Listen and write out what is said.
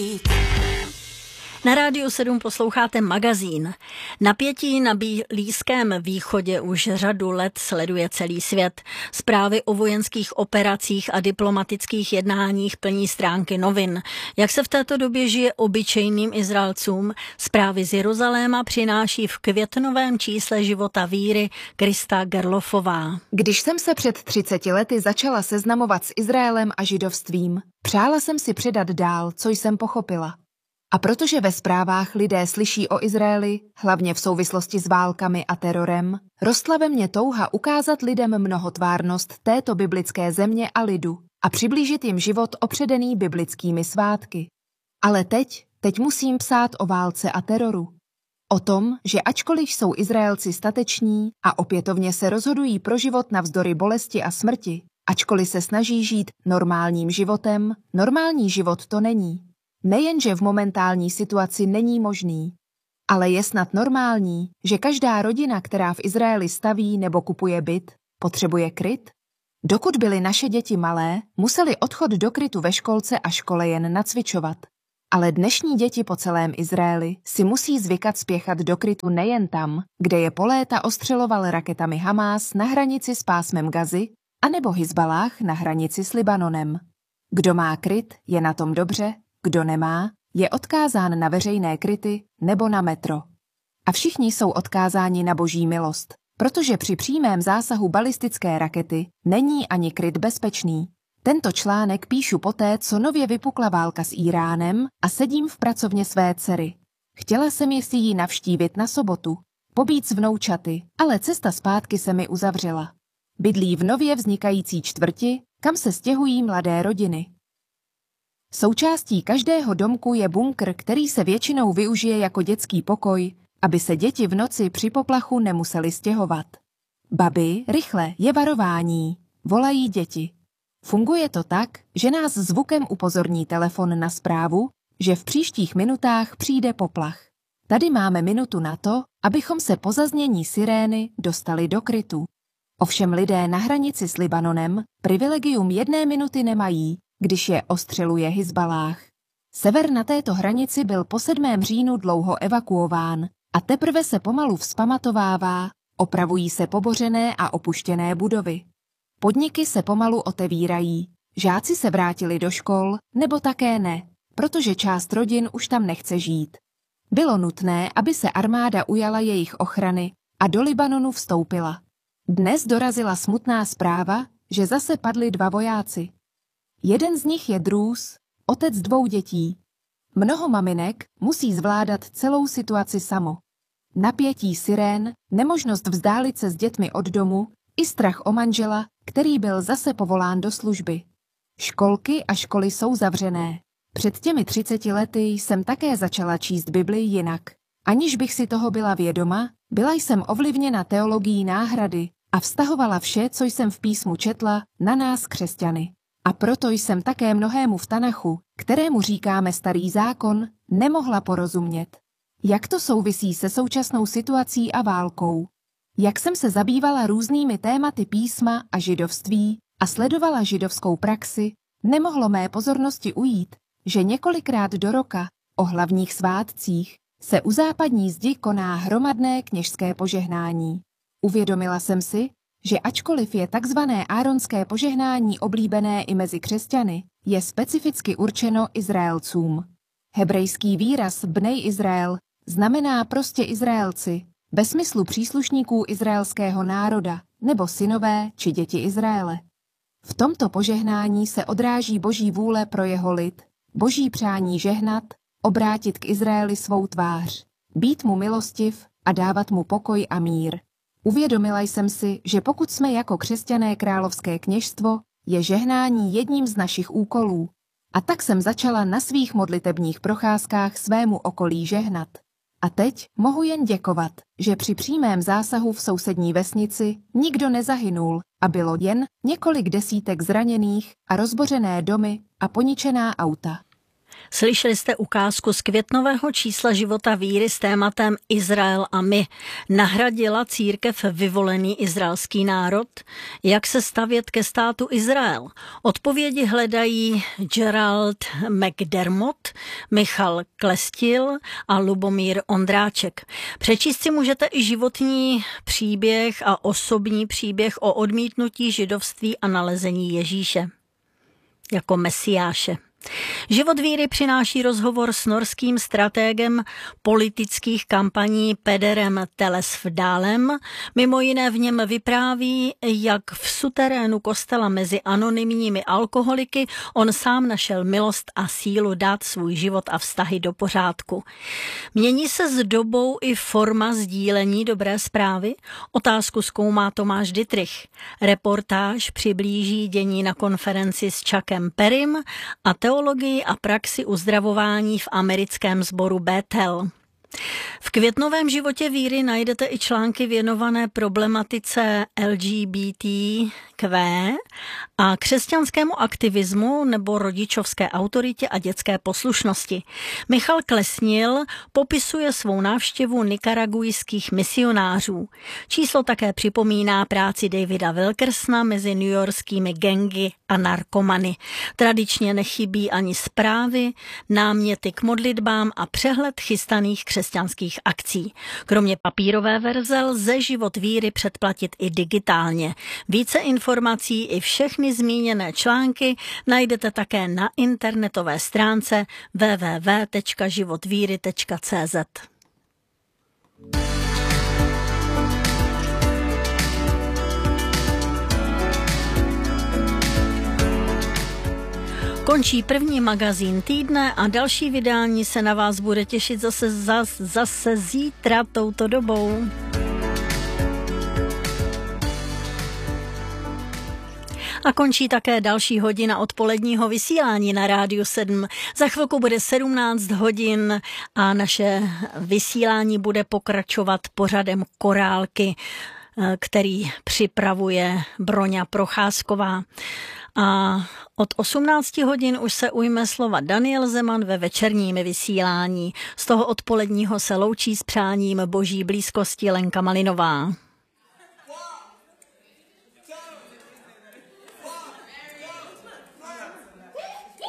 Na Rádiu 7 posloucháte magazín. Napětí na Blízkém východě už řadu let sleduje celý svět. Zprávy o vojenských operacích a diplomatických jednáních plní stránky novin. Jak se v této době žije obyčejným Izraelcům, zprávy z Jeruzaléma přináší v květnovém čísle Života víry Krista Gerlofová. Když jsem se před 30 lety začala seznamovat s Izraelem a židovstvím, přála jsem si předat dál, co jsem pochopila. A protože ve zprávách lidé slyší o Izraeli, hlavně v souvislosti s válkami a terorem, rostla ve mně touha ukázat lidem mnohotvárnost této biblické země a lidu a přiblížit jim život opředený biblickými svátky. Ale teď musím psát o válce a teroru. O tom, že ačkoliv jsou Izraelci stateční a opětovně se rozhodují pro život navzdory bolesti a smrti, ačkoliv se snaží žít normálním životem, normální život to není. Nejenže v momentální situaci není možný, ale je snad normální, že každá rodina, která v Izraeli staví nebo kupuje byt, potřebuje kryt? Dokud byly naše děti malé, museli odchod do krytu ve školce a škole jen nacvičovat. Ale dnešní děti po celém Izraeli si musí zvykat spěchat do krytu nejen tam, kde je po léta ostřeloval raketami Hamás na hranici s pásmem Gazy, anebo Hizbalách na hranici s Libanonem. Kdo má kryt, je na tom dobře, kdo nemá, je odkázán na veřejné kryty nebo na metro. A všichni jsou odkázáni na boží milost, protože při přímém zásahu balistické rakety není ani kryt bezpečný. Tento článek píšu poté, co nově vypukla válka s Íránem a sedím v pracovně své dcery. Chtěla jsem si ji navštívit na sobotu, pobít s vnoučaty, ale cesta zpátky se mi uzavřela. Bydlí v nově vznikající čtvrti, kam se stěhují mladé rodiny. Součástí každého domku je bunkr, který se většinou využije jako dětský pokoj, aby se děti v noci při poplachu nemuseli stěhovat. Babi, rychle, je varování, volají děti. Funguje to tak, že nás zvukem upozorní telefon na zprávu, že v příštích minutách přijde poplach. Tady máme minutu na to, abychom se po zaznění sirény dostali do krytu. Ovšem lidé na hranici s Libanonem privilegium 1 minuty nemají, když je ostřeluje Hizbalách. Sever na této hranici byl po 7. říjnu dlouho evakuován a teprve se pomalu vzpamatovává, opravují se pobořené a opuštěné budovy. Podniky se pomalu otevírají, žáci se vrátili do škol, nebo také ne, protože část rodin už tam nechce žít. Bylo nutné, aby se armáda ujala jejich ochrany a do Libanonu vstoupila. Dnes dorazila smutná zpráva, že zase padli 2 vojáci. Jeden z nich je Drus, otec 2 dětí. Mnoho maminek musí zvládat celou situaci samo. Napětí sirén, nemožnost vzdálit se s dětmi od domu i strach o manžela, který byl zase povolán do služby. Školky a školy jsou zavřené. Před těmi 30 lety jsem také začala číst Bibli jinak. Aniž bych si toho byla vědoma, byla jsem ovlivněna teologií náhrady a vztahovala vše, co jsem v písmu četla, na nás křesťany. A proto jsem také mnohému v Tanachu, kterému říkáme Starý zákon, nemohla porozumět. Jak to souvisí se současnou situací a válkou? Jak jsem se zabývala různými tématy písma a židovství a sledovala židovskou praxi, nemohlo mé pozornosti ujít, že několikrát do roka, o hlavních svátcích, se u západní zdi koná hromadné kněžské požehnání. Uvědomila jsem si, že ačkoliv je takzvané áronské požehnání oblíbené i mezi křesťany, je specificky určeno Izraelcům. Hebrejský výraz Bnej Izrael znamená prostě Izraelci, ve smyslu příslušníků izraelského národa nebo synové či děti Izraele. V tomto požehnání se odráží boží vůle pro jeho lid, boží přání žehnat, obrátit k Izraeli svou tvář, být mu milostiv a dávat mu pokoj a mír. Uvědomila jsem si, že pokud jsme jako křesťané královské kněžstvo, je žehnání jedním z našich úkolů. A tak jsem začala na svých modlitebních procházkách svému okolí žehnat. A teď mohu jen děkovat, že při přímém zásahu v sousední vesnici nikdo nezahynul a bylo jen několik desítek zraněných a rozbořené domy a poničená auta. Slyšeli jste ukázku z květnového čísla Života víry s tématem Izrael a my. Nahradila církev vyvolený izraelský národ? Jak se stavět ke státu Izrael? Odpovědi hledají Gerald McDermott, Michal Klestil a Lubomír Ondráček. Přečíst si můžete i životní příběh a osobní příběh o odmítnutí židovství a nalezení Ježíše jako mesiáše. Život víry přináší rozhovor s norským stratégem politických kampaní Pederem Telesvdálem. Mimo jiné v něm vypráví, jak v suterénu kostela mezi anonymními alkoholiky on sám našel milost a sílu dát svůj život a vztahy do pořádku. Mění se s dobou i forma sdílení dobré zprávy? Otázku zkoumá Tomáš Dittrich. Reportáž přiblíží dění na konferenci s Chuckem Perrym a teologii a praxi uzdravování v americkém sboru Bethel. V květnovém životě víry najdete i články věnované problematice LGBTQ a křesťanskému aktivismu nebo rodičovské autoritě a dětské poslušnosti. Michal Klesnil popisuje svou návštěvu nikaragujských misionářů. Číslo také připomíná práci Davida Wilkersona mezi newyorskými gangy a narkomany. Tradičně nechybí ani zprávy, náměty k modlitbám a přehled chystaných křesťanských akcí. Kromě papírové verze lze život víry předplatit i digitálně. Více informací i všechny zmíněné články najdete také na internetové stránce www.životvíry.cz. Končí první magazín týdne a další vydání se na vás bude těšit zase zítra touto dobou. A končí také další hodina odpoledního vysílání na Rádiu 7. Za chvilku bude 17 hodin a naše vysílání bude pokračovat pořadem Korálky, který připravuje Broňa Procházková. A od 18 hodin už se ujme slova Daniel Zeman ve večerním vysílání. Z toho odpoledního se loučí s přáním boží blízkosti Lenka Malinová.